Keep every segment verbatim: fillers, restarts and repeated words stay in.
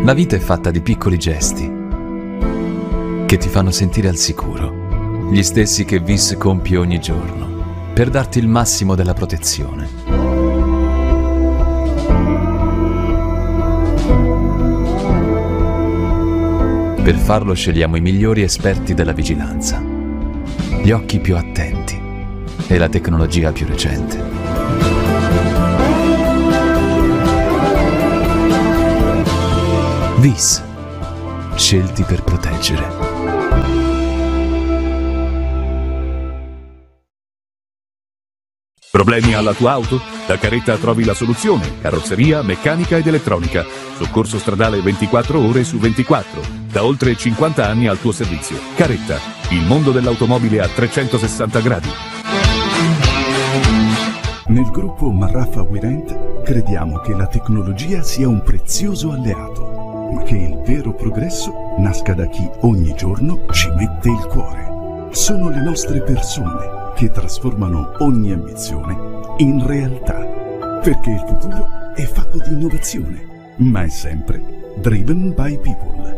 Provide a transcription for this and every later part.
La vita è fatta di piccoli gesti che ti fanno sentire al sicuro, gli stessi che Vis compie ogni giorno per darti il massimo della protezione. Per farlo scegliamo i migliori esperti della vigilanza, gli occhi più attenti e la tecnologia più recente. Vis, scelti per proteggere. Problemi alla tua auto? Da Caretta trovi la soluzione. Carrozzeria, meccanica ed elettronica. Soccorso stradale ventiquattro ore su ventiquattro. Da oltre cinquanta anni al tuo servizio. Caretta, il mondo dell'automobile a trecentosessanta gradi. Nel gruppo Marraffa Wirent crediamo che la tecnologia sia un prezioso alleato, ma che il vero progresso nasca da chi ogni giorno ci mette il cuore. Sono le nostre persone che trasformano ogni ambizione in realtà, perché il futuro è fatto di innovazione, ma è sempre driven by people.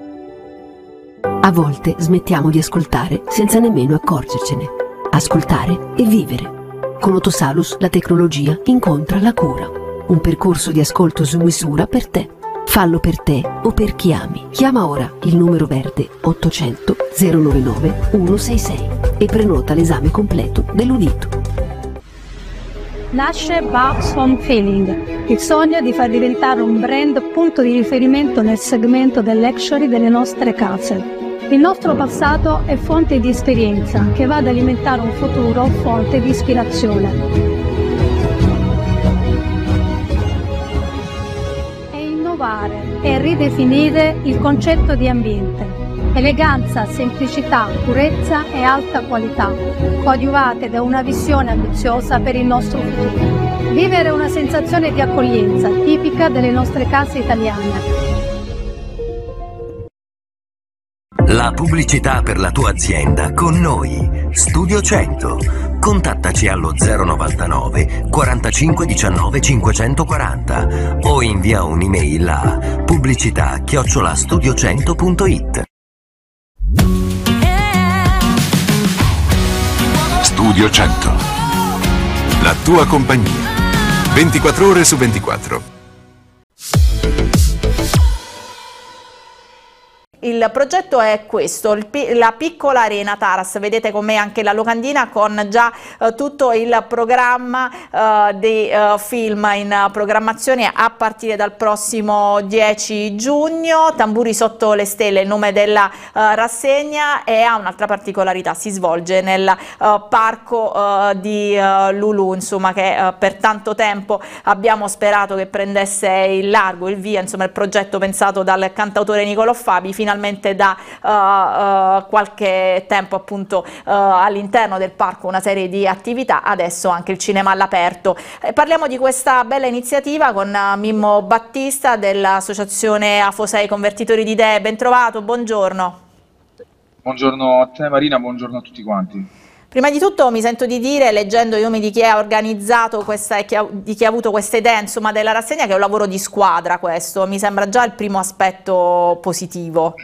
A volte smettiamo di ascoltare senza nemmeno accorgercene. Ascoltare e vivere. Con Otosalus la tecnologia incontra la cura. Un percorso di ascolto su misura per te. Fallo per te o per chi ami. Chiama ora il numero verde ottocento zero novantanove centosessantasei e prenota l'esame completo dell'udito. Nasce Babs Home Feeling, il sogno di far diventare un brand punto di riferimento nel segmento del luxury delle nostre case. Il nostro passato è fonte di esperienza che va ad alimentare un futuro fonte di ispirazione. E innovare e ridefinire il concetto di ambiente. Eleganza, semplicità, purezza e alta qualità, coadiuvate da una visione ambiziosa per il nostro futuro. Vivere una sensazione di accoglienza tipica delle nostre case italiane. La pubblicità per la tua azienda con noi. Studio cento. Contattaci allo zero novantanove quarantacinque diciannove cinquecentoquaranta o invia un'email a pubblicità chiocciola studio cento punto it. Studio cento. La tua compagnia. ventiquattro ore su ventiquattro. Il progetto è questo, il, la piccola arena Taras, vedete con me anche la locandina con già eh, tutto il programma eh, dei eh, film in programmazione a partire dal prossimo dieci giugno. Tamburi sotto le stelle, il nome della eh, rassegna, e ha un'altra particolarità, si svolge nel eh, parco eh, di eh, Lulu, insomma, che eh, per tanto tempo abbiamo sperato che prendesse il largo, il via, insomma il progetto pensato dal cantautore Nicolò Fabi, finalmente da uh, uh, qualche tempo appunto uh, all'interno del parco una serie di attività, adesso anche il cinema all'aperto. Eh, parliamo di questa bella iniziativa con uh, Mimmo Battista dell'associazione Afosei Convertitori di Idee. Ben trovato, buongiorno. Buongiorno a te Marina, buongiorno a tutti quanti. Prima di tutto mi sento di dire, leggendo i nomi di chi ha organizzato questa e chi ha, di chi ha avuto queste idee, insomma, della rassegna, che è un lavoro di squadra questo, mi sembra già il primo aspetto positivo.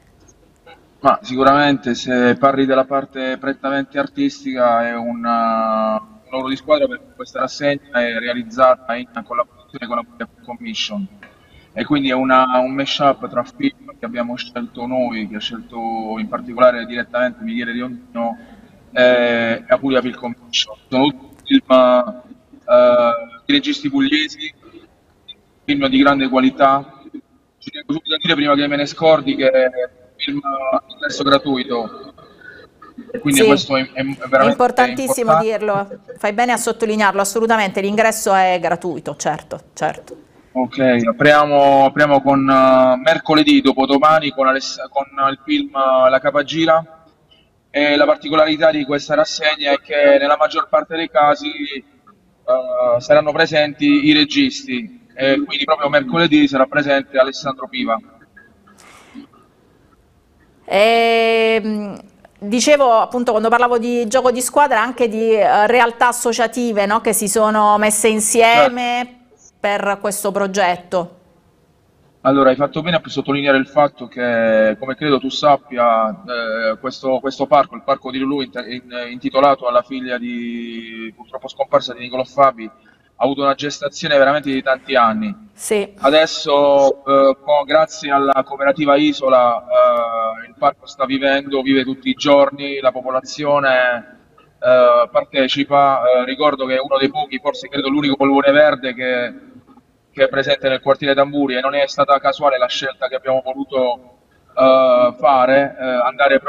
Ma sicuramente se parli della parte prettamente artistica è una, un lavoro di squadra, perché questa rassegna è realizzata in collaborazione con la Media Commission e quindi è una, un mashup tra film che abbiamo scelto noi, che ha scelto in particolare direttamente Michele Riondino, e la Puglia Film Commission. Sono tutti film eh, di registi pugliesi, film di grande qualità. Ci tengo subito a dire, prima che me ne scordi, che è un film ingresso gratuito, quindi sì, questo è, è veramente è importantissimo dirlo, fai bene a sottolinearlo, assolutamente, l'ingresso è gratuito, certo, certo. Ok, apriamo, apriamo con uh, mercoledì, dopodomani, con, Aless con il film uh, La Capagira. E la particolarità di questa rassegna è che nella maggior parte dei casi uh, saranno presenti i registi, e quindi proprio mercoledì sarà presente Alessandro Piva. E, dicevo appunto, quando parlavo di gioco di squadra, anche di uh, realtà associative, no, che si sono messe insieme, certo, per questo progetto. Allora, hai fatto bene a sottolineare il fatto che, come credo tu sappia, eh, questo, questo parco, il parco di Lulù, int- in- intitolato alla figlia di, purtroppo scomparsa, di Nicolò Fabi, ha avuto una gestazione veramente di tanti anni. Sì. Adesso, eh, con- grazie alla cooperativa Isola, eh, il parco sta vivendo, vive tutti i giorni, la popolazione eh, partecipa. Eh, ricordo che è uno dei pochi, forse credo l'unico polvone verde che, che è presente nel quartiere Tamburi, e non è stata casuale la scelta che abbiamo voluto eh, fare, eh, andare